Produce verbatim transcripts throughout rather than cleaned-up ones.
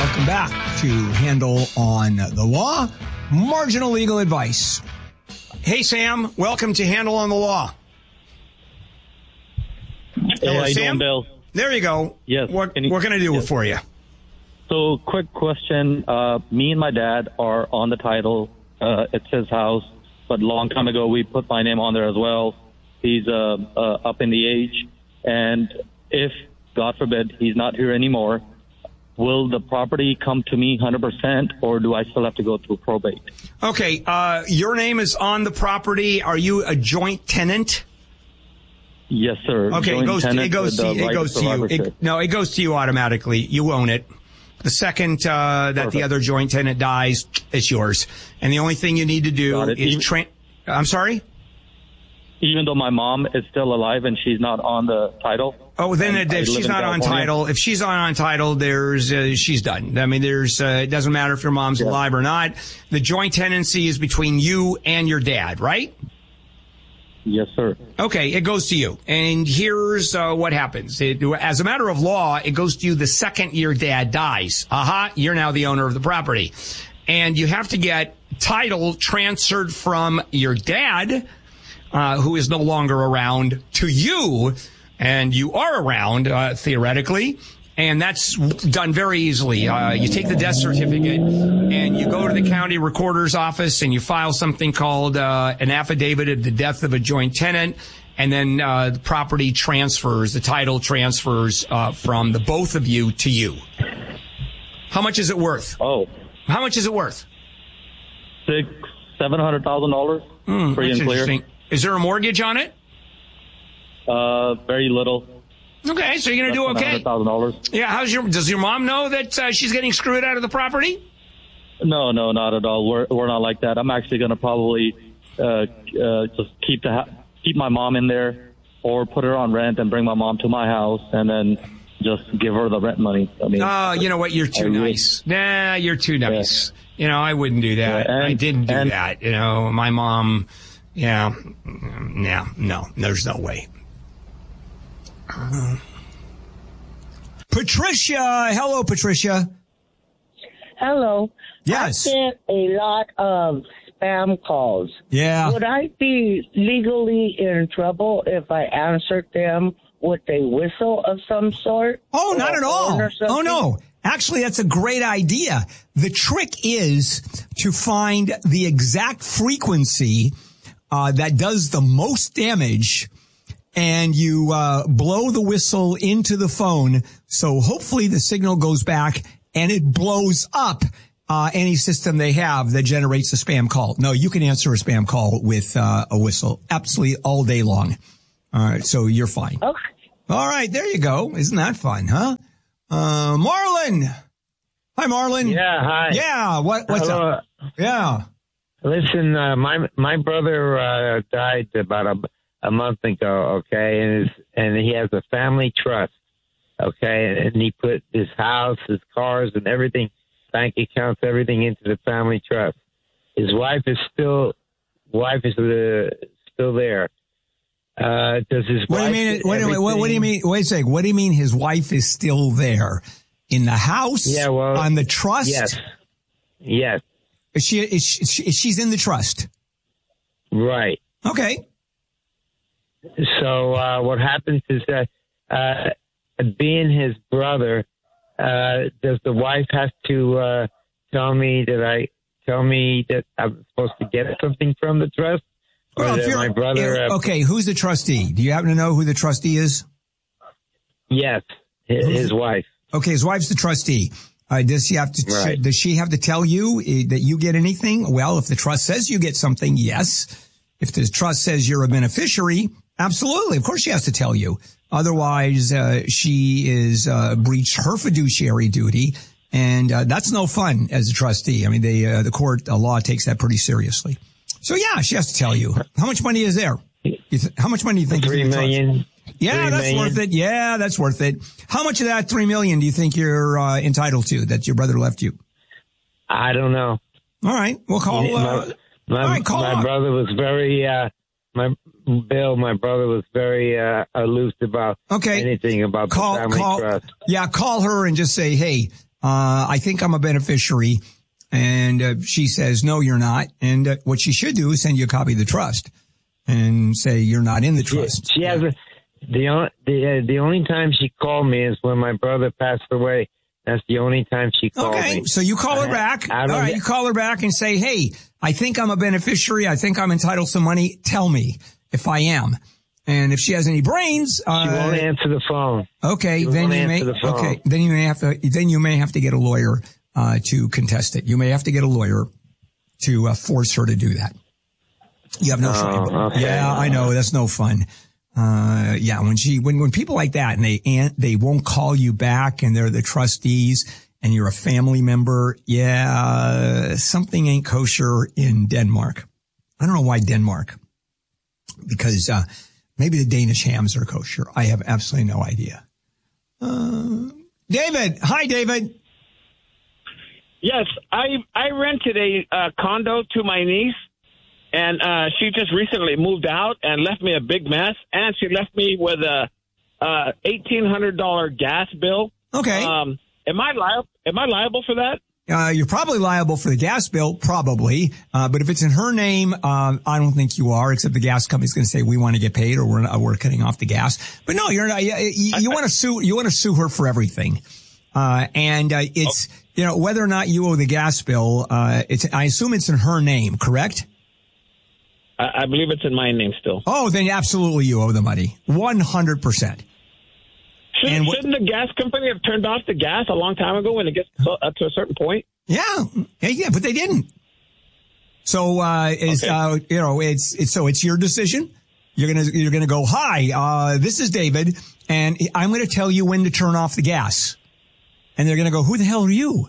Welcome back to Handle on the Law, marginal legal advice. Hey, Sam. Welcome to Handle on the Law. Hey, Hello, how you Sam. doing, Bill? There you go. Yes. What, Can you- what can I do yes. for you? So, quick question. Uh, me and my dad are on the title. Uh, it's his house, but a long time ago we put my name on there as well. He's uh, uh, up in the age, and if, God forbid, he's not here anymore, will the property come to me one hundred percent, or do I still have to go through probate? Okay, uh, your name is on the property. Are you a joint tenant? Yes, sir. Okay, Joint it goes to, tenant it goes with to, the it right goes of to you. survivorship. It, no, it goes to you automatically. You own it. The second uh, that Perfect. the other joint tenant dies, it's yours. And the only thing you need to do Got it. is Even- train. I'm sorry? Even though my mom is still alive and she's not on the title. Oh, then and it, I if live she's in not on California. title, if she's not on title, there's uh, she's done. I mean, there's uh, it doesn't matter if your mom's Yeah. alive or not. The joint tenancy is between you and your dad, right? Yes, sir. Okay, it goes to you. And here's uh, what happens. It, as a matter of law, it goes to you the second your dad dies. Aha, you're now the owner of the property. And you have to get title transferred from your dad, uh, who is no longer around, to you. And you are around, uh, theoretically. And that's done very easily. Uh, you take the death certificate and you go to the county recorder's office and you file something called uh, an affidavit of the death of a joint tenant. And then uh, the property transfers, the title transfers uh, from the both of you to you. How much is it worth? Oh, How much is it worth? six, seven hundred thousand dollars. Hmm, Free that's and clear. interesting. Is there a mortgage on it? Uh, very little. Okay, so you're gonna do okay. Thousand dollars. Yeah. How's your? Does your mom know that uh, she's getting screwed out of the property? No, no, not at all. We're we're not like that. I'm actually gonna probably uh, uh, just keep the ha- keep my mom in there, or put her on rent and bring my mom to my house, and then just give her the rent money. I mean, Oh, you know what? You're too I really- nice. Nah, you're too nice. You know, I wouldn't do that. Yeah, and- I didn't do and- that. You know, my mom. Yeah, no, no, there's no way. Uh, Patricia, hello, Patricia. Hello. Yes. I get a lot of spam calls. Yeah. Would I be legally in trouble if I answered them with a whistle of some sort? Oh, not Or at a horn all. or something? Oh, no. Actually, that's a great idea. The trick is to find the exact frequency uh, that does the most damage, and you uh, blow the whistle into the phone. So hopefully the signal goes back and it blows up uh, any system they have that generates a spam call. No, you can answer a spam call with uh, a whistle absolutely all day long. All right, so you're fine. Okay. All right, there you go. Isn't that fun, huh? Uh, Marlon. Hi, Marlon. Yeah, hi. Yeah, what, what's Hello. up? Yeah. Listen, uh, my my brother uh, died about a, a month ago, okay, and his, and he has a family trust, okay, and he put his house, his cars, and everything, bank accounts, everything into the family trust. His wife is still, wife is uh, still there. Uh, does his What do wife you mean? do What, what, what, what do you mean? Wait a second. What do you mean his wife is still there? In the house? Yeah, well, on the trust? Yes. Yes. Is she, is she, is she's in the trust? Right. Okay. So uh, what happens is that uh, being his brother, uh, does the wife have to uh, tell me that I tell me that I'm supposed to get something from the trust, or Well, if that you're- my brother? if- Uh, okay, who's the trustee? Do you happen to know who the trustee is? Yes, his, his wife. Okay, his wife's the trustee. Uh, does she have to? Right. Does she have to tell you uh, that you get anything? Well, if the trust says you get something, yes. If the trust says you're a beneficiary, absolutely. Of course, she has to tell you. Otherwise, uh, she is uh, breached her fiduciary duty, and uh, that's no fun as a trustee. I mean, they, uh, the court uh, law takes that pretty seriously. So, yeah, she has to tell you. How much money is there? You th- how much money do you think? Three is in the trust? million. Yeah, Three that's million. worth it. Yeah, that's worth it. How much of that three million do you think you're uh, entitled to that your brother left you? I don't know. All right, we'll call. Uh, My, all right, call my up. brother was very. Uh, my Bill, my brother was very uh, aloof about Okay. anything about call, the family call, trust. Yeah, call her and just say, hey, uh, I think I'm a beneficiary. And uh, she says, no, you're not. And uh, what she should do is send you a copy of the trust and say you're not in the trust. She, she has a, the, only, the, uh, the only time she called me is when my brother passed away. That's the only time she called okay, me. Okay, so you call her back. All right, you call her back and say, hey, I think I'm a beneficiary. I think I'm entitled to some money. Tell me if I am. And if she has any brains, uh, she won't answer the phone. Okay, she then won't you may. The phone. Okay, then you may have to. Then you may have to get a lawyer uh, to contest it. You may have to get a lawyer to uh, force her to do that. You have no oh, fun. Okay. Yeah, I know that's no fun. Uh, yeah, when she, when, when people like that and they, and they won't call you back and they're the trustees and you're a family member. Yeah, something ain't kosher in Denmark. I don't know why Denmark, because, uh, maybe the Danish hams are kosher. I have absolutely no idea. Uh, David. Hi, David. Yes, I, I rented a uh, condo to my niece. And uh, she just recently moved out and left me a big mess. And she left me with a uh, eighteen hundred dollars gas bill. Okay. Um, am I liable? Am I liable for that? Uh, you're probably liable for the gas bill, probably. Uh, but if it's in her name, um, I don't think you are, except the gas company's going to say we want to get paid or we're not, we're cutting off the gas. But no, you're not. You, you want to sue. You want to sue her for everything. Uh, and uh, it's oh. you know whether or not you owe the gas bill. Uh, it's I assume it's in her name, correct? I believe it's in my name still. Oh, then absolutely you owe the money. one hundred percent. Shouldn't, wh- shouldn't the gas company have turned off the gas a long time ago when it gets to, uh, to a certain point? Yeah. Yeah, yeah, but they didn't. So, uh, is, okay. uh, you know, it's, it's, so it's your decision. You're going to, you're going to go, hi, uh, this is David, and I'm going to tell you when to turn off the gas. And they're going to go, who the hell are you?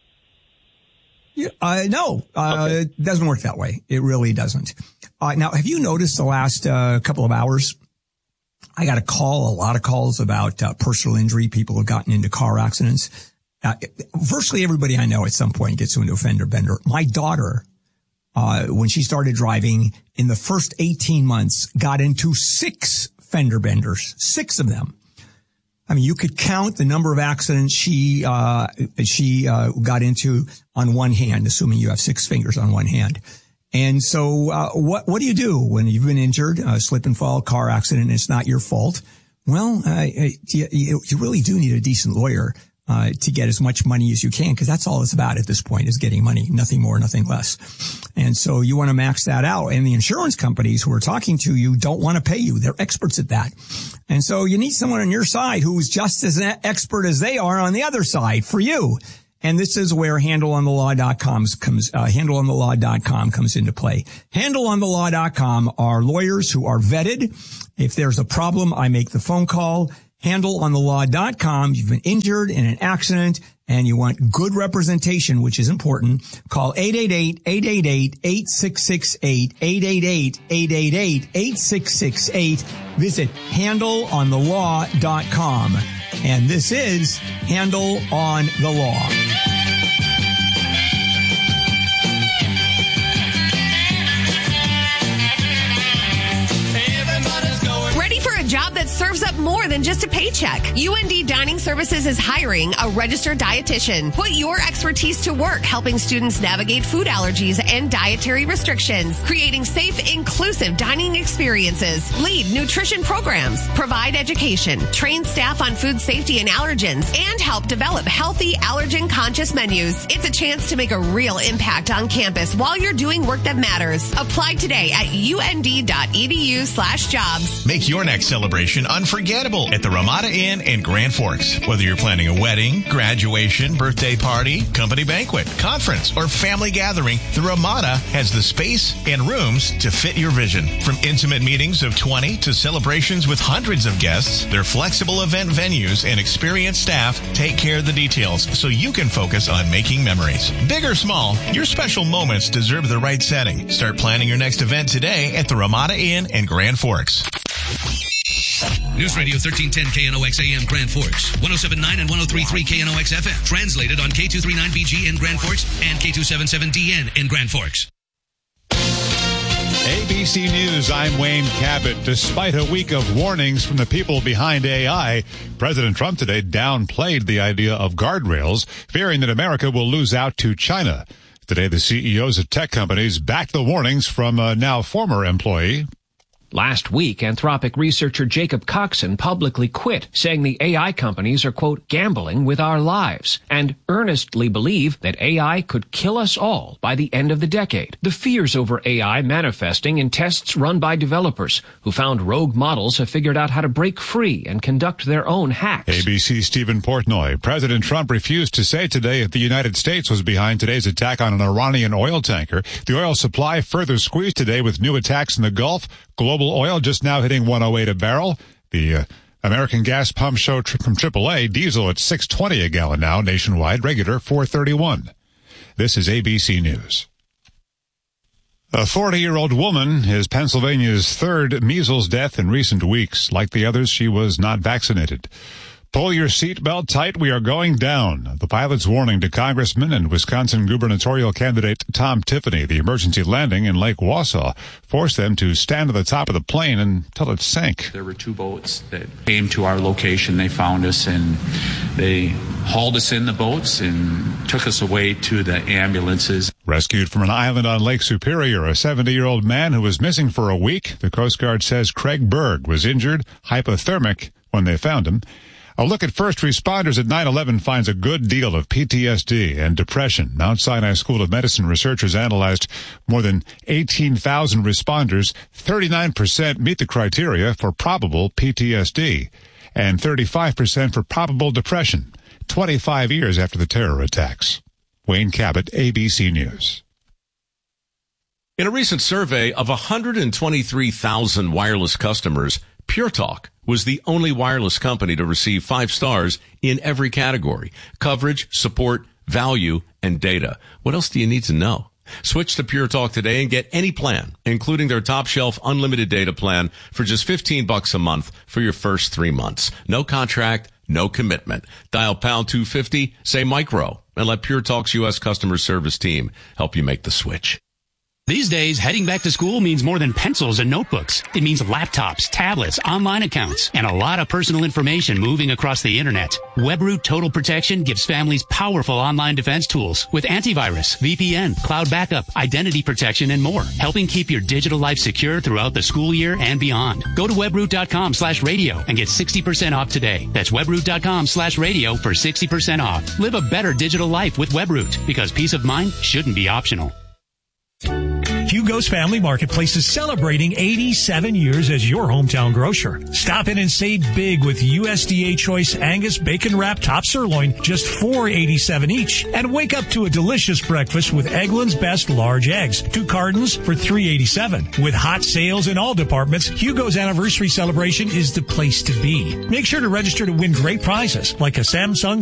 Uh, no, uh, okay. It doesn't work that way. It really doesn't. Uh, now, have you noticed the last, uh, couple of hours? I got a call, a lot of calls about, uh, personal injury. People have gotten into car accidents. Uh, virtually everybody I know at some point gets into a fender bender. My daughter, uh, when she started driving in the first eighteen months, got into six fender benders, six of them. I mean, you could count the number of accidents she, uh, she, uh, got into on one hand, assuming you have six fingers on one hand. And so, uh, what, what do you do when you've been injured, uh, slip and fall, car accident, and it's not your fault? Well, uh, you, you really do need a decent lawyer, uh, to get as much money as you can, because that's all it's about at this point, is getting money, nothing more, nothing less. And so you want to max that out. And the insurance companies who are talking to you don't want to pay you. They're experts at that. And so you need someone on your side who is just as expert as they are on the other side for you. And this is where handle on the law dot com comes, uh, handle on the law dot com comes into play. handle on the law dot com are lawyers who are vetted. If there's a problem, I make the phone call. handle on the law dot com. You've been injured in an accident and you want good representation, which is important. Call eight eight eight, eight eight eight, eight six six eight, eight eight eight, eight eight eight, eight six six eight. Visit handle on the law dot com. And this is Handle on the Law. Ready for a job that serves up more than just a paycheck? U N D Dining Services is hiring a registered dietitian. Put your expertise to work helping students navigate food allergies and dietary restrictions, creating safe, inclusive dining experiences, lead nutrition programs, provide education, train staff on food safety and allergens, and help develop healthy, allergen-conscious menus. It's a chance to make a real impact on campus while you're doing work that matters. Apply today at und.edu slash jobs. Make your next celebration unforgettable at the Ramada Inn in Grand Forks. Whether you're planning a wedding, graduation, birthday party, company banquet, conference, or family gathering, the Ramada has the space and rooms to fit your vision. From intimate meetings of twenty to celebrations with hundreds of guests, their flexible event venues and experienced staff take care of the details so you can focus on making memories. Big or small, your special moments deserve the right setting. Start planning your next event today at the Ramada Inn in Grand Forks. News Radio thirteen ten K N O X A M Grand Forks, one oh seven point nine and one oh three point three K N O X F M. Translated on K two thirty-nine B G in Grand Forks and K two seventy-seven D N in Grand Forks. A B B C News, I'm Wayne Cabot. Despite a week of warnings from the people behind A I, President Trump today downplayed the idea of guardrails, fearing that America will lose out to China. Today, the C E Os of tech companies backed the warnings from a now former employee. Last week, Anthropic researcher Jacob Coxon publicly quit, saying the A I companies are, quote, gambling with our lives, and earnestly believe that A I could kill us all by the end of the decade. The fears over A I manifesting in tests run by developers who found rogue models have figured out how to break free and conduct their own hacks. A B C's Stephen Portnoy. President Trump refused to say today if the United States was behind today's attack on an Iranian oil tanker. The oil supply further squeezed today with new attacks in the Gulf. Global oil just now hitting one oh eight a barrel. The uh, American gas pump show tri- from triple A, diesel at six twenty a gallon now, nationwide, regular four thirty-one. This is A B C News. A forty-year-old woman is Pennsylvania's third measles death in recent weeks. Like the others, she was not vaccinated. Pull your seatbelt tight, we are going down. The pilot's warning to Congressman and Wisconsin gubernatorial candidate Tom Tiffany. The emergency landing in Lake Wausau forced them to stand at the top of the plane until it sank. There were two boats that came to our location. They found us and they hauled us in the boats and took us away to the ambulances. Rescued from an island on Lake Superior, a seventy-year-old man who was missing for a week. The Coast Guard says Craig Berg was injured, hypothermic, when they found him. A look at first responders at nine eleven finds a good deal of P T S D and depression. Mount Sinai School of Medicine researchers analyzed more than eighteen thousand responders. thirty-nine percent meet the criteria for probable P T S D and thirty-five percent for probable depression, twenty-five years after the terror attacks. Wayne Cabot, A B C News. In a recent survey of one hundred twenty-three thousand wireless customers, Pure Talk was the only wireless company to receive five stars in every category: coverage, support, value, and data. What else do you need to know? Switch to Pure Talk today and get any plan, including their top shelf unlimited data plan for just fifteen bucks a month for your first three months. No contract, no commitment. Dial pound two fifty, say micro, and let Pure Talk's U S customer service team help you make the switch. These days, heading back to school means more than pencils and notebooks. It means laptops, tablets, online accounts, and a lot of personal information moving across the internet. WebRoot Total Protection gives families powerful online defense tools with antivirus, V P N, cloud backup, identity protection, and more, helping keep your digital life secure throughout the school year and beyond. Go to webroot.com slash radio and get sixty percent off today. That's webroot.com slash radio for sixty percent off. Live a better digital life with WebRoot, because peace of mind shouldn't be optional. Hugo's Family Marketplace is celebrating eighty-seven years as your hometown grocer. Stop in and save big with U S D A Choice Angus Bacon Wrap Top Sirloin, just four dollars and eighty-seven cents each. And wake up to a delicious breakfast with Eggland's Best Large Eggs, two cartons for three dollars and eighty-seven cents. With hot sales in all departments, Hugo's anniversary celebration is the place to be. Make sure to register to win great prizes like a Samsung